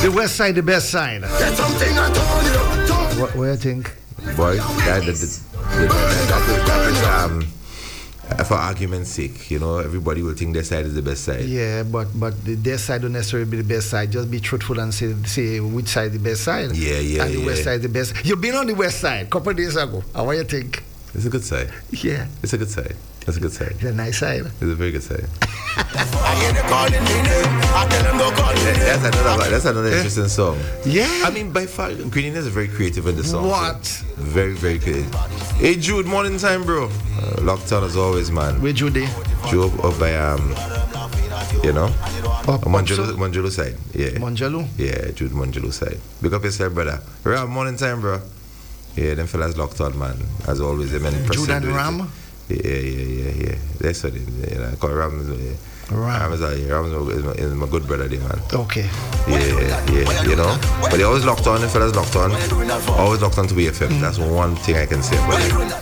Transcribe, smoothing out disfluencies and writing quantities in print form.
The west side, the best side. Get something I told you. What do you think? Boy, that is for argument's sake, you know, everybody will think their side is the best side. Yeah, but their side don't necessarily be the best side. Just be truthful and say which side the best side. Yeah. And the west side the best. You've been on the west side a couple of days ago. How do you think? It's a good side. Yeah. It's a good side. It's a good side. It's a nice side. It's a very good side. I hear them calling me name. I tell them don't call me name. That's another interesting song. Yeah. I mean, by far, Greening is very creative in the song. What? So very, very creative. Hey, Jude, morning time, bro. Lockdown as always, man. Where Jude? Jude up by, you know, Monjalo? Monjalo side. Yeah. Monjalo? Yeah, Jude Monjalo side. Big up yourself, brother. Ram, morning time, bro. Yeah, them fellas locked on, man. As always, them in Jude and Ram? Yeah. That's what it is. You know, I call Ram. Ram is my good brother, there, man. Okay. Yeah, you know. But they always locked on, the fellas locked on. Always locked on to BFM. That's one thing I can say about it.